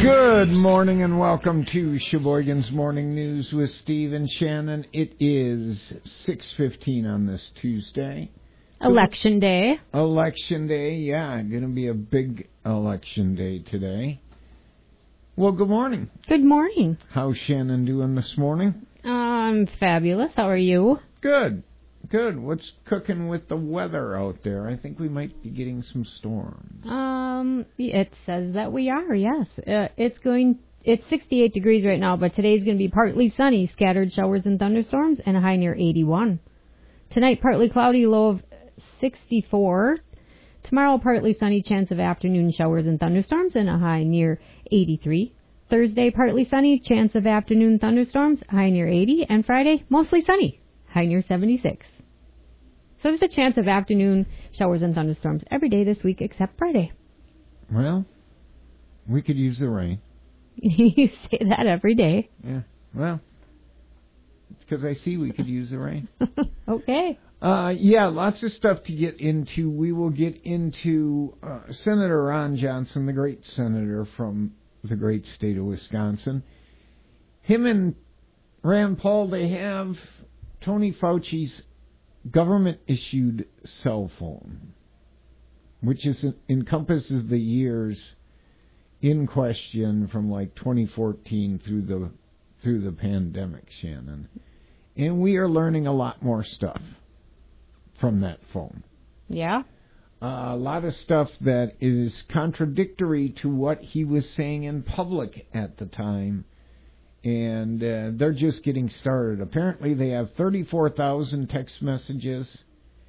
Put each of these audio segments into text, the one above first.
Good morning and welcome to Sheboygan's Morning News with Steve and Shannon. It is 6:15 on this Tuesday. Election day. Election day, yeah. Going to be a big election day today. Well, good morning. Good morning. How's Shannon doing this morning? I'm fabulous. How are you? Good. Good. What's cooking with the weather out there? I think we might be getting some storms. It says that we are, yes. It's 68 degrees right now, but today's going to be partly sunny, scattered showers and thunderstorms, and a high near 81. Tonight, partly cloudy, low of 64. Tomorrow, partly sunny, chance of afternoon showers and thunderstorms, and a high near 83. Thursday, partly sunny, chance of afternoon thunderstorms, high near 80. And Friday, mostly sunny, high near 76. So there's a chance of afternoon showers and thunderstorms every day this week except Friday. Well, we could use the rain. You say that every day. Yeah, well, it's because I see we could use the rain. Okay. Yeah, lots of stuff to get into. We will get into Senator Ron Johnson, the great senator from the great state of Wisconsin. Him and Rand Paul, they have Tony Fauci's government-issued cell phone, which encompasses the years in question from like 2014 through the pandemic, Shannon. And we are learning a lot more stuff from that phone. Yeah? A lot of stuff that is contradictory to what he was saying in public at the time. And they're just getting started. Apparently they have 34,000 text messages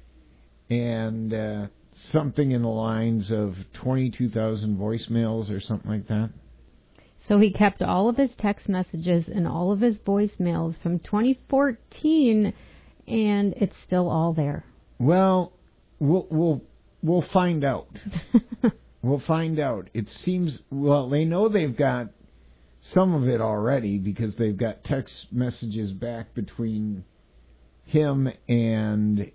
and something in the lines of 22,000 voicemails or something like that. So he kept all of his text messages and all of his voicemails from 2014, and it's still all there. Well, we'll find out. We'll find out. It seems, well, they know they've got some of it already because they've got text messages back between him and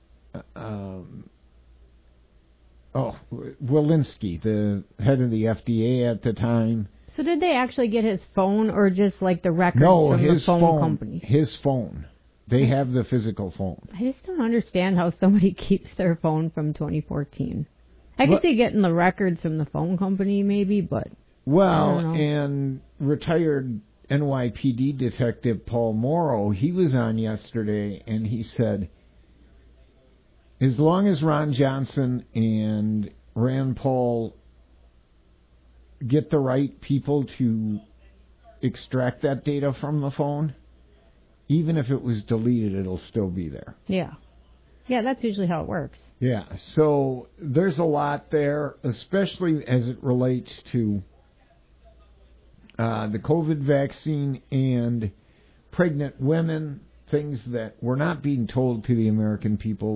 Walensky, the head of the FDA at the time. So did they actually get his phone or just like the records from the phone company? His phone. They have the physical phone. I just don't understand how somebody keeps their phone from 2014. I could see getting the records from the phone company maybe, but... Well, and retired NYPD detective Paul Morrow, he was on yesterday, and he said, as long as Ron Johnson and Rand Paul get the right people to extract that data from the phone, even if it was deleted, it'll still be there. Yeah. Yeah, that's usually how it works. Yeah, so there's a lot there, especially as it relates to the COVID vaccine and pregnant women, things that were not being told to the American people